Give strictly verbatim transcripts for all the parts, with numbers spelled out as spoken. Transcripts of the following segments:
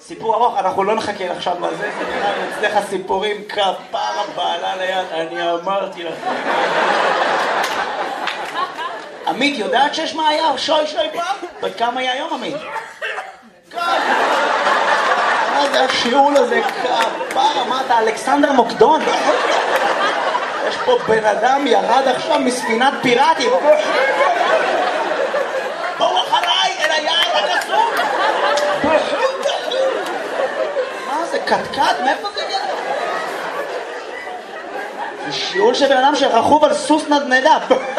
סיפור ארוך, אנחנו לא נחכה עכשיו לזה, זה נראה לי אצלך סיפורים כפרה בעלה ליד, אני אמרתי לך. עמית, יודעת שיש מעייר? שוי שוי פעם? בת כמה היא היום, עמית? מה זה השיעול הזה? כפרה, מה אתה, אלכסנדר מוקדון? יש פה בן אדם ירד עכשיו מספינת פיראטים. בואו אחריי אל היער הגסום. מה זה, קטקט? מאיפה זה יהיה? זה שיעול של בן אדם שרכוב על סוס נדנדה.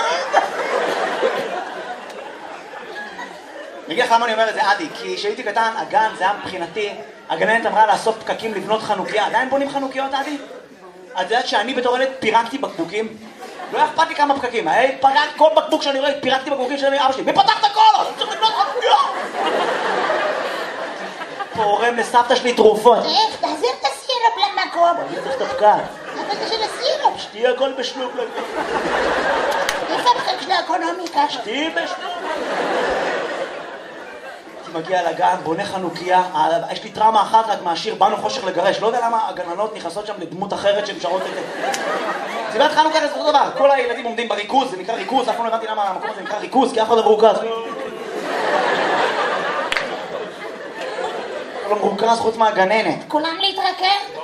אני אגיד לך למה אני אומר את זה, עדי, כי כשהייתי קטן, הגן, זה היה מבחינתי, הגננת אמרה לאסוף פקקים לבנות חנוכיה. עדיין בונים חנוכיות, עדי? את יודעת שאני בתור ילד פירקתי בקבוקים? לא אכפת לי כמה פקקים, היי, פרק כל בקבוק שאני רואה, פירקתי בקבוקים של אבא שלי. מי פתח את הכל? אני צריך לבנות חנוכיה! פורם לסבתא שלי תרופות. איך, תחזיר את הסירופ למקום. אני צריך את הפקק. אבל זה של הסירופ. שתהיה הכל בשלוק לכל. איפה הפקק של האקונומיקה? שתהיה בשלוק. מגיע לגן, בונה חנוכיה, יש לי טראומה אחת רק מהשיר באנו חושך לגרש, לא יודע למה הגננות נכנסות שם לדמות אחרת שמשרות את זה. סיבת חנוכה זה אותו דבר, כל הילדים עומדים בריכוז, זה נקרא ריכוז, אף פעם לא הבנתי למה המקום הזה נקרא ריכוז, כי אף אחד לא מרוכז. לא מרוכז חוץ מהגננת. כולם להתרכז?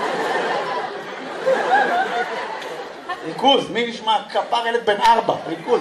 ריכוז, מי נשמע כפר ילד בן ארבע, ריכוז.